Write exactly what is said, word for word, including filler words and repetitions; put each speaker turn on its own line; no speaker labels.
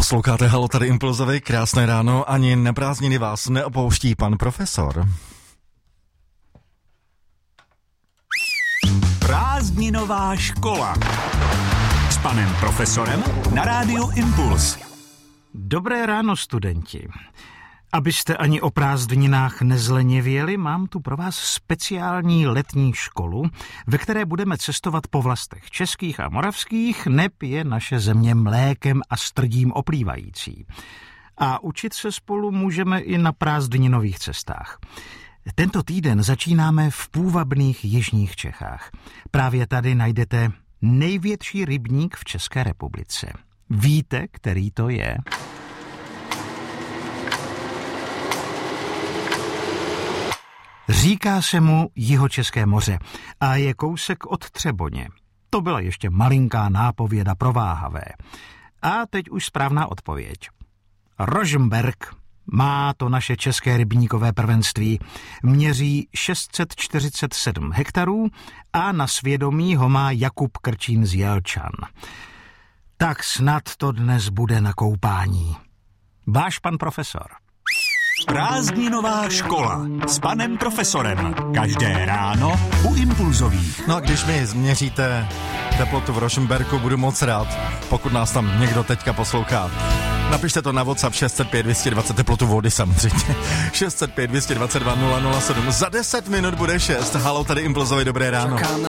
Posloucháte Halo, tady Impulzový, krásné ráno, ani na prázdniny vás neopouští pan profesor.
Prázdninová škola s panem profesorem na rádiu Impuls.
Dobré ráno, studenti. Abyste ani o prázdninách nezlenivěli, mám tu pro vás speciální letní školu, ve které budeme cestovat po vlastech českých a moravských, neb je naše země mlékem a strdím oplývající. A učit se spolu můžeme i na prázdninových cestách. Tento týden začínáme v půvabných jižních Čechách. Právě tady najdete největší rybník v České republice. Víte, který to je? Říká se mu Jihočeské moře a je kousek od Třeboně. To byla ještě malinká nápověda pro váhavé. A teď už správná odpověď. Rožmberk má to naše české rybníkové prvenství. Měří šest set čtyřicet sedm hektarů a na svědomí ho má Jakub Krčín z Jelčan. Tak snad to dnes bude na koupání. Váš pan profesor.
Prázdninová škola s panem profesorem. Každé ráno u Impulzových.
No a když mi změříte teplotu v Rožmberku, budu moc rád, pokud nás tam někdo teďka poslouchá. Napište to na WhatsApp šest set pět dvě stě dvacet, teplotu vody samozřejmě. šest set pět dvě stě dvacet dva nula nula sedm. Za deset minut bude šest. Halo, tady Impulzový, dobré ráno.